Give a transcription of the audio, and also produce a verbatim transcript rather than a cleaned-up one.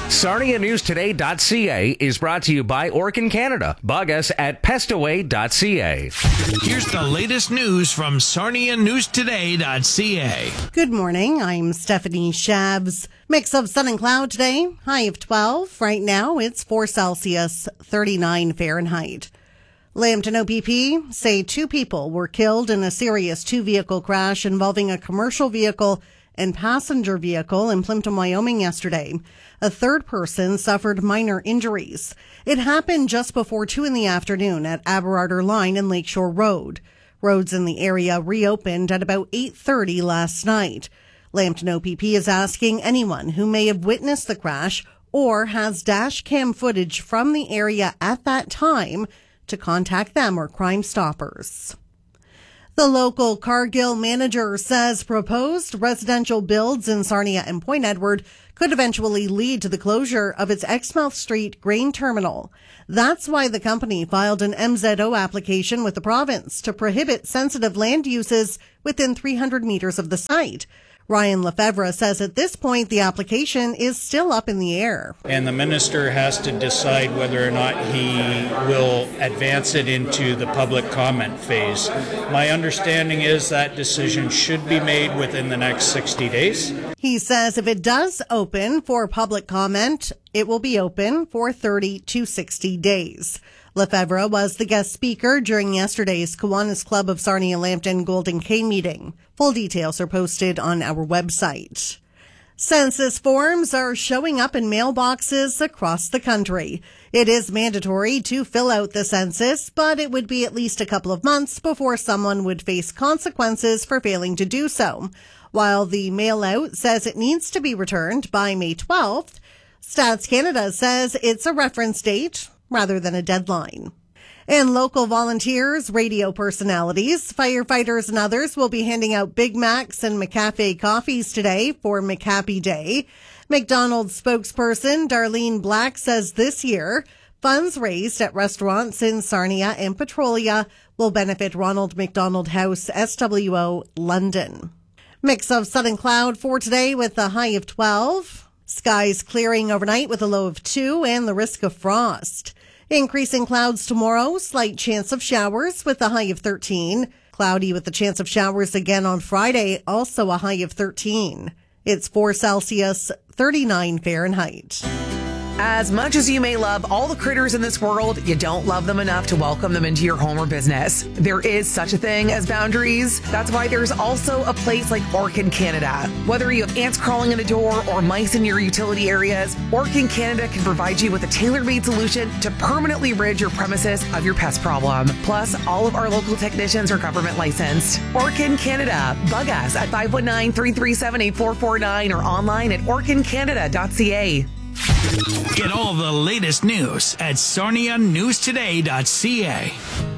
Sarnia News Today dot C A is brought to you by Orkin Canada. Bug us at pestaway dot C A. Here's the latest news from Sarnia News Today dot C A. Good morning. I'm Stephanie Shabs. Mix of sun and cloud today. High of twelve. Right now it's four Celsius, thirty-nine Fahrenheit. Lambton O P P say two people were killed in a serious two-vehicle crash involving a commercial vehicle and passenger vehicle in Plimpton, Wyoming yesterday. A third person suffered minor injuries. It happened just before two in the afternoon at Aberarder Line and Lakeshore Road. Roads in the area reopened at about eight thirty last night. Lambton O P P is asking anyone who may have witnessed the crash or has dash cam footage from the area at that time to contact them or Crime Stoppers. The local Cargill manager says proposed residential builds in Sarnia and Point Edward could eventually lead to the closure of its Exmouth Street grain terminal. That's why the company filed an M Z O application with the province to prohibit sensitive land uses within three hundred meters of the site. Ryan Lefebvre says at this point the application is still up in the air. And the minister has to decide whether or not he will advance it into the public comment phase. My understanding is that decision should be made within the next sixty days. He says if it does open for public comment, it will be open for thirty to sixty days. Lefebvre was the guest speaker during yesterday's Kiwanis Club of Sarnia Lambton Golden Cane meeting. Full details are posted on our website. Census forms are showing up in mailboxes across the country. It is mandatory to fill out the census, but it would be at least a couple of months before someone would face consequences for failing to do so. While the mail-out says it needs to be returned by May twelfth, Stats Canada says it's a reference date rather than a deadline. And local volunteers, radio personalities, firefighters, and others will be handing out Big Macs and McCafe coffees today for McHappy Day. McDonald's spokesperson Darlene Black says this year, funds raised at restaurants in Sarnia and Petrolia will benefit Ronald McDonald House, S W O, London. Mix of sun and cloud for today with a high of twelve. Skies clearing overnight with a low of two and the risk of frost. Increasing clouds tomorrow, slight chance of showers with a high of thirteen. Cloudy with the chance of showers again on Friday, also a high of thirteen. It's four Celsius, thirty-nine Fahrenheit. As much as you may love all the critters in this world, you don't love them enough to welcome them into your home or business. There is such a thing as boundaries. That's why there's also a place like Orkin Canada. Whether you have ants crawling in the door or mice in your utility areas, Orkin Canada can provide you with a tailor-made solution to permanently rid your premises of your pest problem. Plus, all of our local technicians are government licensed. Orkin Canada. Bug us at five one nine, three three seven, eight four four nine or online at orkin canada dot c a. Get all the latest news at Sarnia News Today dot C A.